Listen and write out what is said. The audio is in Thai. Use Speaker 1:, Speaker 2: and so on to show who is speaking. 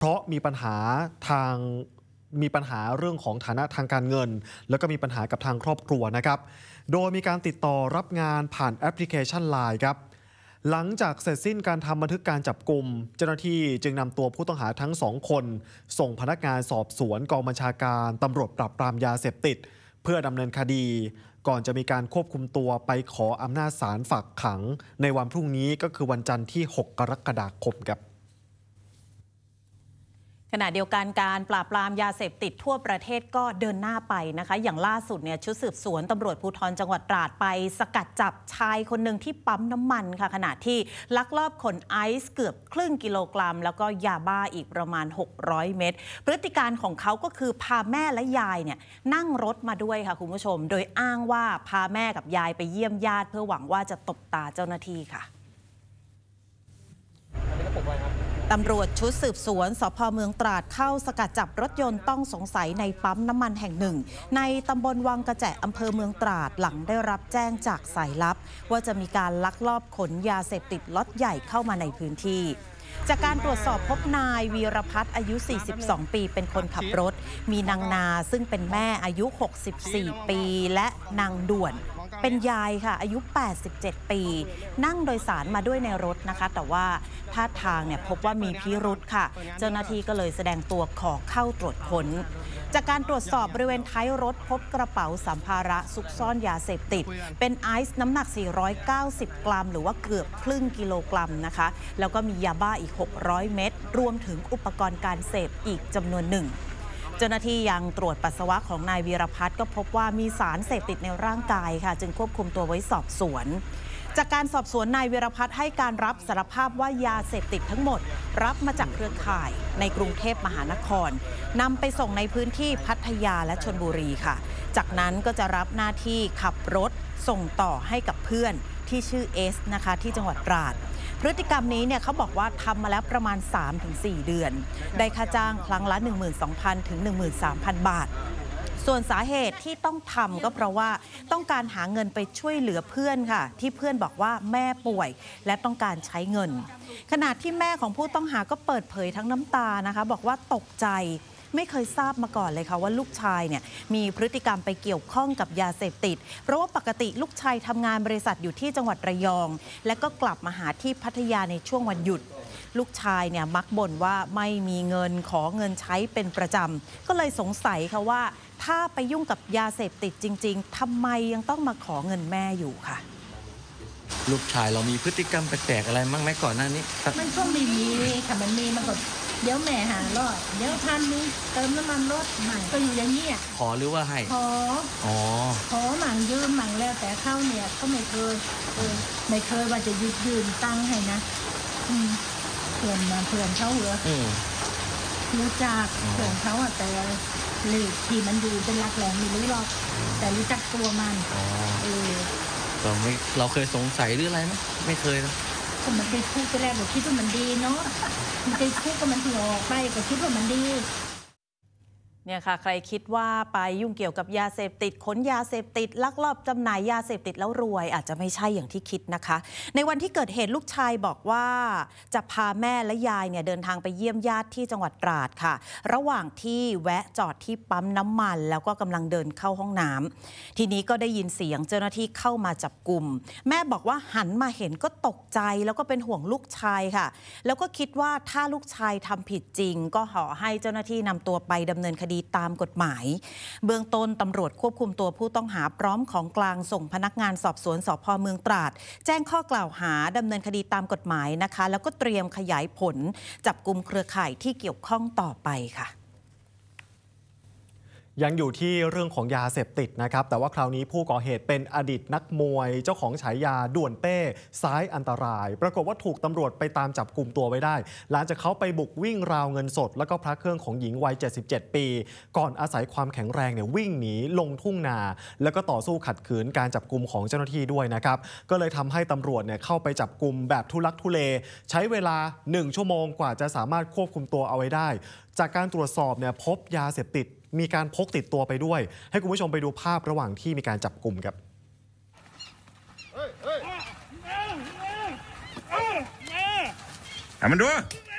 Speaker 1: เพราะมีปัญหาเรื่องของฐานะทางการเงินแล้วก็มีปัญหากับทางครอบครัวนะครับโดยมีการติดต่อรับงานผ่านแอปพลิเคชัน LINE ครับหลังจากเสร็จสิ้นการทำบันทึกการจับกุมเจ้าหน้าที่จึงนำตัวผู้ต้องหาทั้ง2 คนส่งพนักงานสอบสวนกองบัญชาการตำรวจปราบปรามยาเสพติดเพื่อดำเนินคดีก่อนจะมีการควบคุมตัวไปขออำนาจศาลฝากขังในวันพรุ่งนี้ก็คือวันจันทร์ที่6 กรกฎาคมครับ
Speaker 2: ขณะเดียวกันการปราบปรามยาเสพติดทั่วประเทศก็เดินหน้าไปนะคะอย่างล่าสุดเนี่ยชุดสืบสวนตำรวจภูธรจังหวัดตราดไปสกัดจับชายคนหนึ่งที่ปั๊มน้ำมันค่ะขณะที่ลักลอบขนไอซ์เกือบครึ่งกิโลกรัมแล้วก็ยาบ้าอีกประมาณ600 เม็ดพฤติการของเขาก็คือพาแม่และยายเนี่ยนั่งรถมาด้วยค่ะคุณผู้ชมโดยอ้างว่าพาแม่กับยายไปเยี่ยมญาติเพื่อหวังว่าจะตบตาเจ้าหน้าที่ค่ะตำรวจชุดสืบสวนสภ.เมืองตราดเข้าสกัดจับรถยนต์ต้องสงสัยในปั๊มน้ำมันแห่งหนึ่งในตำบลวังกระแจอำเภอเมืองตราดหลังได้รับแจ้งจากสายลับว่าจะมีการลักลอบขนยาเสพติดล็อตใหญ่เข้ามาในพื้นที่จากการตรวจสอบพบนายวีรพัฒน์อายุ42 ปีเป็นคนขับรถมีนางนาซึ่งเป็นแม่อายุ64 ปีและนางด่วนเป็นยายค่ะอายุ87 ปีนั่งโดยสารมาด้วยในรถนะคะแต่ว่าท่าทางเนี่ยพบว่ามีพิรุธค่ะเจ้าหน้าที่ก็เลยแสดงตัวขอเข้าตรวจค้นจากการตรวจสอบบริเวณท้ายรถพบกระเป๋าสัมภาระซุกซ่อนยาเสพติดเป็นไอซ์น้ำหนัก490 กรัมหรือว่าเกือบครึ่งกิโลกรัมนะคะแล้วก็มียาบ้าอีก600 เม็ดรวมถึงอุปกรณ์การเสพอีกจำนวนหนึ่งเจ้าหน้าที่ยังตรวจปัสสาวะของนายวีรพัฒน์ก็พบว่ามีสารเสพติดในร่างกายค่ะจึงควบคุมตัวไว้สอบสวนจากการสอบสวนนายวีรพัฒน์ให้การรับสารภาพว่ายาเสพติดทั้งหมดรับมาจากเครือข่ายในกรุงเทพมหานครนำไปส่งในพื้นที่พัทยาและชลบุรีค่ะจากนั้นก็จะรับหน้าที่ขับรถส่งต่อให้กับเพื่อนที่ชื่อเอสนะคะที่จังหวัดตราดพฤติกรรมนี้เนี่ยเขาบอกว่าทำมาแล้วประมาณ 3-4 เดือนได้ค่าจ้างครั้งละ 12,000 ถึง 13,000 บาทส่วนสาเหตุที่ต้องทำก็เพราะว่าต้องการหาเงินไปช่วยเหลือเพื่อนค่ะที่เพื่อนบอกว่าแม่ป่วยและต้องการใช้เงินขณะที่แม่ของผู้ต้องหาก็เปิดเผยทั้งน้ำตานะคะบอกว่าตกใจไม่เคยทราบมาก่อนเลยค่ะว่าลูกชายเนี่ยมีพฤติกรรมไปเกี่ยวข้องกับยาเสพติดเพราะว่าปกติลูกชายทำงานบริษัทอยู่ที่จังหวัดระยองและก็กลับมาหาที่พัทยาในช่วงวันหยุดลูกชายเนี่ยมักบ่นว่าไม่มีเงินขอเงินใช้เป็นประจำก็เลยสงสัยค่ะว่าถ้าไปยุ่งกับยาเสพติดจริงๆทำไมยังต้องมาขอเงินแม่อยู่ค่ะ
Speaker 3: ลูกชายเรามีพฤติกรรมแปลกๆอะไรบ้างไหมก่อนหน้านี้
Speaker 4: มันก็ไม่มีค่ะมันมีมันก็เดี๋ยวแม่หารอดเดี๋ยวท่านนี้เติมน้ำมันรถใหม่ก็อยู่อย่างนี้
Speaker 3: ขอหรือว่าให้
Speaker 4: ขอหมั่งยืมหมั่งแล้วแต่เข้าเนี่ยก็ไม่เคยว่าจะยืมตังค์ให้นะเพื่อนเขาเหรอรู้จักเพื่อนเขาแต่เลขที่มันอยู่เป็นหลักแหล่งไม่รู้หรอกแต่รู้จักตัวมัน
Speaker 3: เราเคยสงสัยหรืออะไรไหมไม่เคยนะ
Speaker 4: ก็มันไปคุกไปแล้วก็คิดว่ามันดีเนาะมันไปคุกก็มันหลอกไปก็คิดว่ามันดี
Speaker 2: เนี่ยค่ะใครคิดว่าไปยุ่งเกี่ยวกับยาเสพติดขนยาเสพติดลักลอบจำหน่ายยาเสพติดแล้วรวยอาจจะไม่ใช่อย่างที่คิดนะคะในวันที่เกิดเหตุลูกชายบอกว่าจะพาแม่และยายเนี่ยเดินทางไปเยี่ยมญาติที่จังหวัดตราดค่ะระหว่างที่แวะจอดที่ปั๊มน้ำมันแล้วก็กำลังเดินเข้าห้องน้ำทีนี้ก็ได้ยินเสียงเจ้าหน้าที่เข้ามาจับกุมแม่บอกว่าหันมาเห็นก็ตกใจแล้วก็เป็นห่วงลูกชายค่ะแล้วก็คิดว่าถ้าลูกชายทำผิดจริงก็ขอให้เจ้าหน้าที่นำตัวไปดำเนินคดีตามกฎหมายเบื้องต้นตำรวจควบคุมตัวผู้ต้องหาพร้อมของกลางส่งพนักงานสอบสวนสภ.เมืองตราดแจ้งข้อกล่าวหาดำเนินคดีตามกฎหมายนะคะแล้วก็เตรียมขยายผลจับกุมเครือข่ายที่เกี่ยวข้องต่อไปค่ะ
Speaker 1: ยังอยู่ที่เรื่องของยาเสพติดนะครับแต่ว่าคราวนี้ผู้ก่อเหตุเป็นอดีตนักมวยเจ้าของฉายาด่วนเป้ซ้ายอันตรายปรากฏว่าถูกตำรวจไปตามจับกลุ่มตัวไว้ได้หลังจากเขาไปบุกวิ่งราวเงินสดแล้วก็พระเครื่องของหญิงวัย77 ปีก่อนอาศัยความแข็งแรงเนี่ยวิ่งหนีลงทุ่งนาแล้วก็ต่อสู้ขัดขืนการจับกลุ่มของเจ้าหน้าที่ด้วยนะครับก็เลยทำให้ตำรวจเนี่ยเข้าไปจับกลุ่มแบบทุลักทุเลใช้เวลา1 ชั่วโมงกว่าจะสามารถควบคุมตัวเอาไว้ได้จากการตรวจสอบเนี่ยพบยาเสพติดมีการพกติดตัวไปด้วยให้คุณผู้ชมไปดูภาพระหว่างที่มีการจับกลุ่มครับ
Speaker 5: มันดู